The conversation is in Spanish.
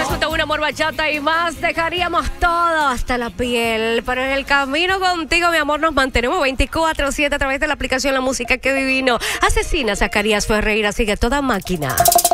junto a un amor bachata y más, dejaríamos todo hasta la piel. Pero en el camino contigo, mi amor, nos mantenemos 24/7 a través de la aplicación La Música Que Divino. Asesina Zacarías Ferreira, sigue toda máquina.